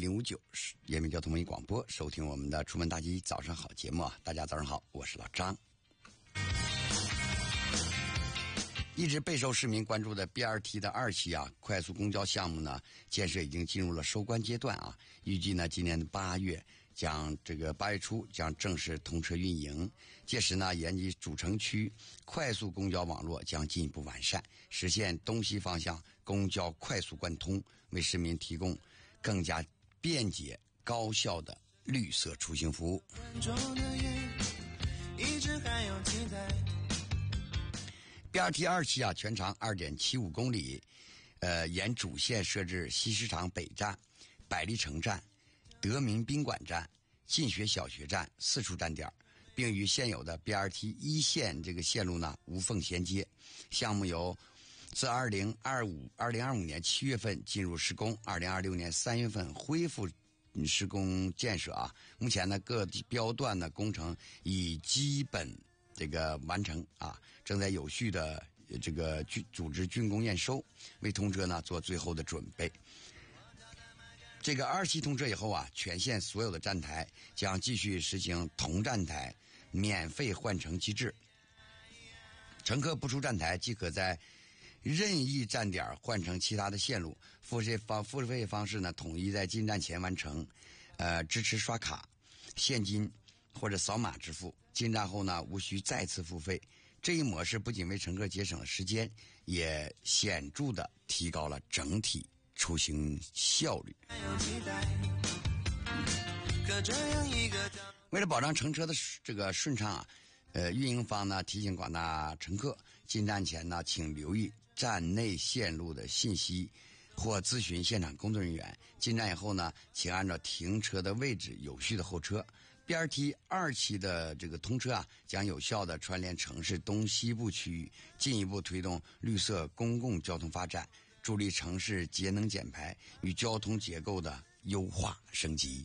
FM059人民交通文艺广播，收听我们的出门大吉早上好节目啊！大家早上好，我是老张。一直备受市民关注的 BRT 的2期啊，快速公交项目呢，建设已经进入了收官阶段啊。预计呢，今年的8月8月初将正式通车运营。届时呢，沿及主城区快速公交网络将进一步完善，实现东西方向公交快速贯通，为市民提供更加便捷高效的绿色出行服务。BRT 2期啊，全长2.75公里，沿主线设置西市场北站、百丽城站、德民宾馆站、进学小学站4处站点，并与现有的 BRT 1线这个线路呢无缝衔接。项目由自2025年7月份进入施工，2026年3月份恢复施工建设啊。目前呢，各标段的工程已基本完成啊，正在有序的组织竣工验收，为通车呢做最后的准备。这个2期通车以后啊，全线所有的站台将继续实行同站台免费换乘机制，乘客不出站台即可在任意站点换乘其他的线路，付费方式呢统一在进站前完成，支持刷卡、现金或者扫码支付，进站后呢无需再次付费。这一模式不仅为乘客节省了时间，也显著的提高了整体出行效率。为了保障乘车的顺畅啊，运营方呢提醒广大乘客，进站前呢请留意站内线路的信息或咨询现场工作人员。进站以后呢，请按照停车的位置有序的候车。BRT 2期的通车啊，将有效的串联城市东西部区域，进一步推动绿色公共交通发展，助力城市节能减排与交通结构的优化升级。